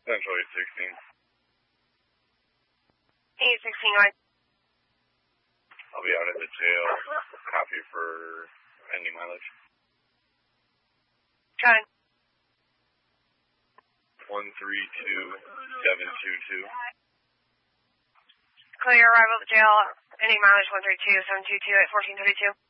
Central 816. 816, right? I'll be out at the jail. Copy for any mileage. Got it. 132722. Clear arrival at the jail. Any mileage 132, 722 at 1432.